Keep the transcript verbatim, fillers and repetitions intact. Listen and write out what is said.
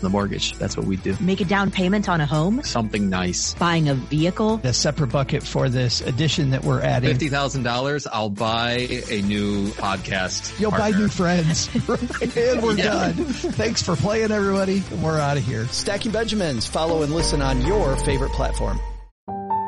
the mortgage. That's what we do. Make a down payment on a home? Something nice. Buying a vehicle? A separate bucket for this addition that we're adding. fifty thousand dollars, I'll buy a new podcast You'll partner. buy new friends. And we're Yeah. done. Thanks for playing, everybody. We're out of here. Stacking Benjamins. Follow and listen on your favorite platform.